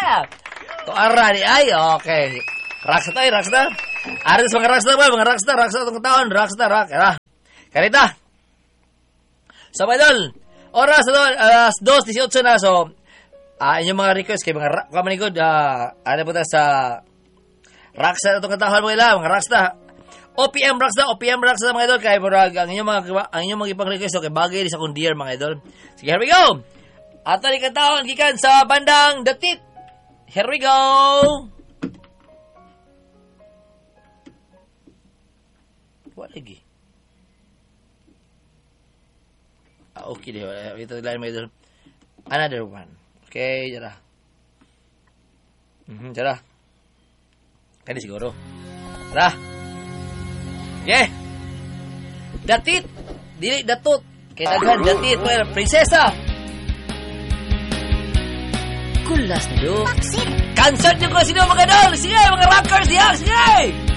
Tuara di ay, okay. Rockstar. Artis mga rockstar ba? Mga rockstar itong taon. Rockstar. Karita. So, mga idol, oras na doon, alas 2:18 na. So, inyong mga request kay mga kamanigod, ano po tayo sa rockstar itong taon mga rockstar. OPM rockstar mga idol. Kaya murag, ang inyong mga ipang-request, okay, bagay di sa kundier mga idol. Sige, here we go. At tali kataon, gikan sa bandang Datit. Here we go. What lagi? Okay deh. Ito lain mga idol. Another one. Okay, jara. Jara. Kani siguro. Jara. Okay. Datit. Dili datot. Kaya daghan datit. Well, prinsesa. Kulas na do. Concert nyo ko sino mga idol. Sige, mga rockers diyan. Sige.